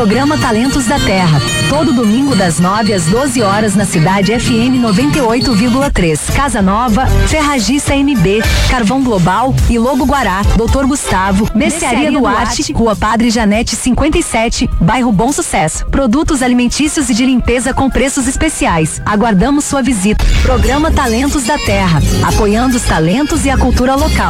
Programa Talentos da Terra. Todo domingo das 9 às 12 horas na cidade FM 98,3. Casa Nova, Ferragista MB, Carvão Global e Lobo Guará. Doutor Gustavo, Mercearia Duarte, Rua Padre Janete 57, bairro Bom Sucesso. Produtos alimentícios e de limpeza com preços especiais. Aguardamos sua visita. Programa Talentos da Terra, apoiando os talentos e a cultura local.